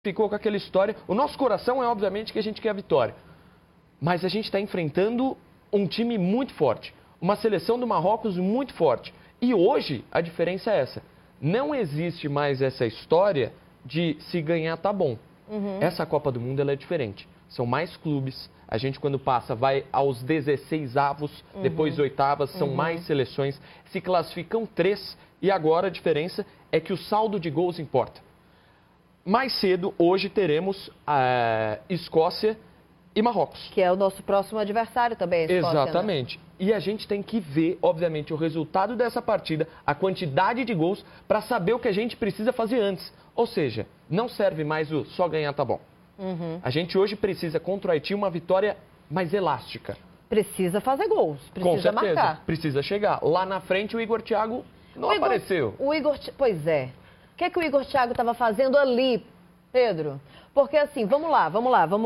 ficou com aquela história. O nosso coração é, obviamente, que a gente quer a vitória. Mas a gente está enfrentando um time muito forte. Uma seleção do Marrocos muito forte. E hoje, a diferença é essa. Não existe mais essa história de se ganhar tá bom. Essa Copa do Mundo ela é diferente. São mais clubes. A gente, quando passa, vai aos 16avos, depois oitavas, são mais seleções. Se classificam 3. E agora a diferença é que o saldo de gols importa. Mais cedo, hoje, teremos a Escócia e Marrocos. Que é o nosso próximo adversário também, a Escócia. Exatamente. Né? E a gente tem que ver, obviamente, o resultado dessa partida, a quantidade de gols, para saber o que a gente precisa fazer antes. Ou seja, não serve mais o só ganhar tá bom. A gente hoje precisa contra o Haiti uma vitória mais elástica. Precisa fazer gols, precisa Com certeza, marcar. Precisa chegar. Lá na frente o Igor Thiago não apareceu. Pois é. O que o Igor Thiago estava fazendo ali, Pedro? Porque assim, vamos lá.